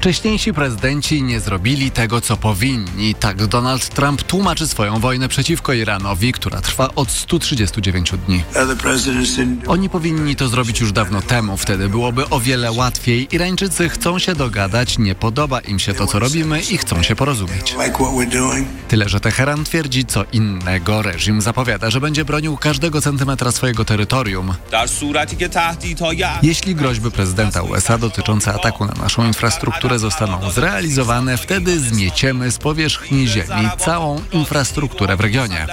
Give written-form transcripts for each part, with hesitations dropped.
Wcześniejsi prezydenci nie zrobili tego, co powinni. Tak Donald Trump tłumaczy swoją wojnę przeciwko Iranowi, która trwa od 139 dni. Oni powinni to zrobić już dawno temu. Wtedy byłoby o wiele łatwiej. Irańczycy chcą się dogadać, nie podoba im się to, co robimy i chcą się porozumieć. Tyle, że Teheran twierdzi co innego. Reżim zapowiada, że będzie bronił każdego centymetra swojego terytorium. Jeśli groźby prezydenta USA dotyczące ataku na naszą infrastrukturę zostaną zrealizowane, wtedy zmieciemy z powierzchni ziemi całą infrastrukturę w regionie.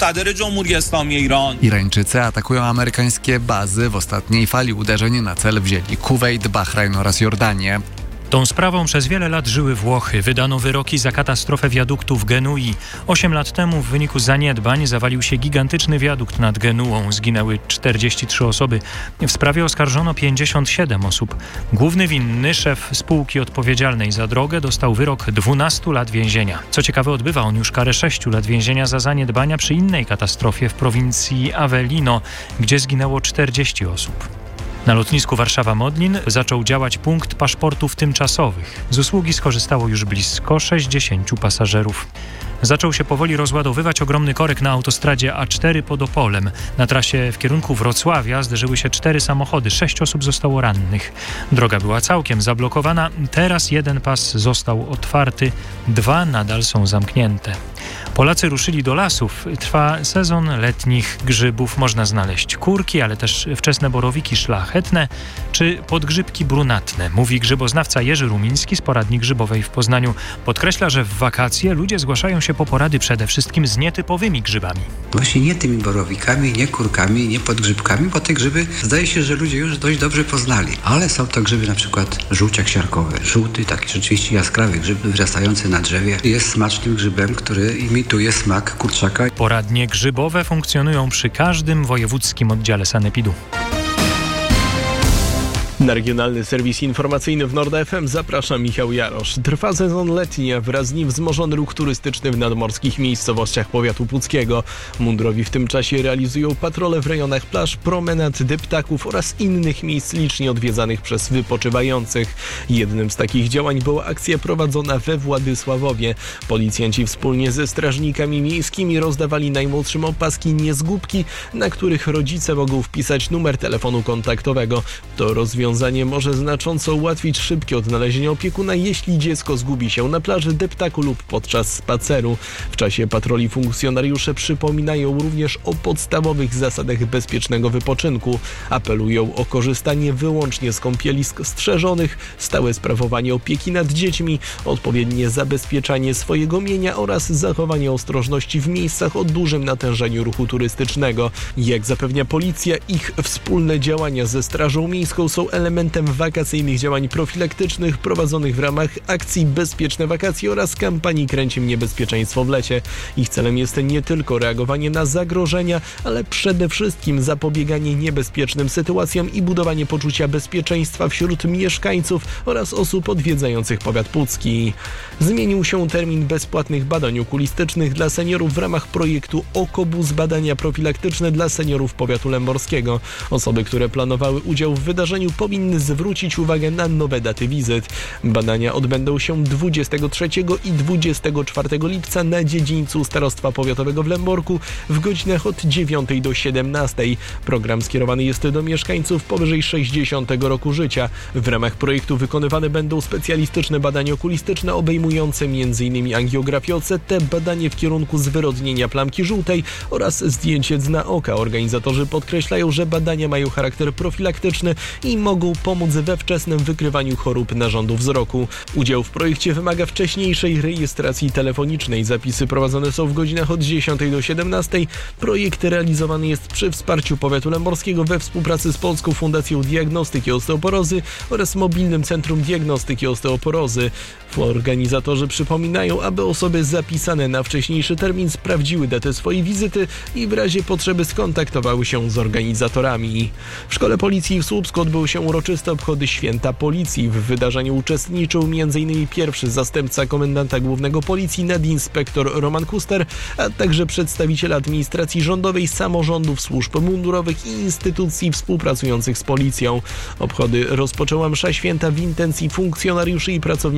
Irańczycy atakują amerykańskie bazy. W ostatniej fali uderzeń na cel wzięli Kuwejt, Bahrajn oraz Jordanię. Tą sprawą przez wiele lat żyły Włochy. Wydano wyroki za katastrofę wiaduktu w Genui. 8 lat temu w wyniku zaniedbań zawalił się gigantyczny wiadukt nad Genuą. Zginęły 43 osoby. W sprawie oskarżono 57 osób. Główny winny, szef spółki odpowiedzialnej za drogę, dostał wyrok 12 lat więzienia. Co ciekawe, odbywa on już karę 6 lat więzienia za zaniedbania przy innej katastrofie w prowincji Avellino, gdzie zginęło 40 osób. Na lotnisku Warszawa-Modlin zaczął działać punkt paszportów tymczasowych. Z usługi skorzystało już blisko 60 pasażerów. Zaczął się powoli rozładowywać ogromny korek na autostradzie A4 pod Opolem. Na trasie w kierunku Wrocławia zderzyły się 4 samochody, 6 osób zostało rannych. Droga była całkiem zablokowana, teraz jeden pas został otwarty, 2 nadal są zamknięte. Polacy ruszyli do lasów. Trwa sezon letnich grzybów. Można znaleźć kurki, ale też wczesne borowiki szlachetne czy podgrzybki brunatne. Mówi grzyboznawca Jerzy Rumiński z Poradni Grzybowej w Poznaniu. Podkreśla, że w wakacje ludzie zgłaszają się po porady przede wszystkim z nietypowymi grzybami. Właśnie nie tymi borowikami, nie kurkami, nie podgrzybkami, bo te grzyby zdaje się, że ludzie już dość dobrze poznali. Ale są to grzyby na przykład żółciak siarkowy. Żółty, taki rzeczywiście jaskrawy grzyb wyrastający na drzewie. Jest smacznym grzybem, który imituje smak kurczaka. Poradnie grzybowe funkcjonują przy każdym wojewódzkim oddziale sanepidu. Na regionalny serwis informacyjny w Nord FM zaprasza Michał Jarosz. Trwa sezon letni, a wraz z nim wzmożony ruch turystyczny w nadmorskich miejscowościach powiatu puckiego. Mundurowi w tym czasie realizują patrole w rejonach plaż, promenad, deptaków oraz innych miejsc licznie odwiedzanych przez wypoczywających. Jednym z takich działań była akcja prowadzona we Władysławowie. Policjanci wspólnie ze strażnikami miejskimi rozdawali najmłodszym opaski niezgubki, na których rodzice mogą wpisać numer telefonu kontaktowego. To rozwiązanie może znacząco ułatwić szybkie odnalezienie opiekuna, jeśli dziecko zgubi się na plaży, deptaku lub podczas spaceru. W czasie patroli funkcjonariusze przypominają również o podstawowych zasadach bezpiecznego wypoczynku. Apelują o korzystanie wyłącznie z kąpielisk strzeżonych, stałe sprawowanie opieki nad dziećmi, odpowiednie zabezpieczanie swojego mienia oraz zachowanie ostrożności w miejscach o dużym natężeniu ruchu turystycznego. Jak zapewnia policja, ich wspólne działania ze Strażą Miejską są elementem wakacyjnych działań profilaktycznych prowadzonych w ramach akcji Bezpieczne Wakacje oraz kampanii Kręcim Niebezpieczeństwo w lecie. Ich celem jest nie tylko reagowanie na zagrożenia, ale przede wszystkim zapobieganie niebezpiecznym sytuacjom i budowanie poczucia bezpieczeństwa wśród mieszkańców oraz osób odwiedzających powiat pucki. Zmienił się termin bezpłatnych badań okulistycznych dla seniorów w ramach projektu Okobus, badania profilaktyczne dla seniorów powiatu lęborskiego. Osoby, które planowały udział w wydarzeniu, powinny zwrócić uwagę na nowe daty wizyt. Badania odbędą się 23 i 24 lipca na dziedzińcu Starostwa Powiatowego w Lęborku w godzinach od 9 do 17. Program skierowany jest do mieszkańców powyżej 60 roku życia. W ramach projektu wykonywane będą specjalistyczne badania okulistyczne obejmujące m.in. angiografię OCT, badanie w kierunku zwyrodnienia plamki żółtej oraz zdjęcie dna oka. Organizatorzy podkreślają, że badania mają charakter profilaktyczny i mogą pomóc we wczesnym wykrywaniu chorób narządu wzroku. Udział w projekcie wymaga wcześniejszej rejestracji telefonicznej. Zapisy prowadzone są w godzinach od 10 do 17. Projekt realizowany jest przy wsparciu powiatu lęborskiego we współpracy z Polską Fundacją Diagnostyki Osteoporozy oraz Mobilnym Centrum Diagnostyki Osteoporozy. Organizatorzy przypominają, aby osoby zapisane na wcześniejszy termin sprawdziły datę swojej wizyty i w razie potrzeby skontaktowały się z organizatorami. W Szkole Policji w Słupsku odbyły się uroczyste obchody Święta Policji. W wydarzeniu uczestniczył m.in. pierwszy zastępca komendanta głównego Policji nadinspektor Roman Kuster, a także przedstawiciele administracji rządowej, samorządów, służb mundurowych i instytucji współpracujących z policją. Obchody rozpoczęła msza święta w intencji funkcjonariuszy i pracowników